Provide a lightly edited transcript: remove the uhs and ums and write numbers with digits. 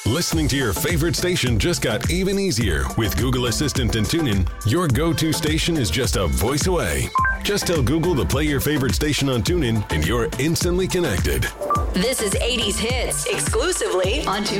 Listening to your favorite station just got even easier with Google Assistant and TuneIn. Your go-to station is just a voice away. Just tell Google to play your favorite station on TuneIn and you're instantly connected. This is 80s Hits exclusively on TuneIn.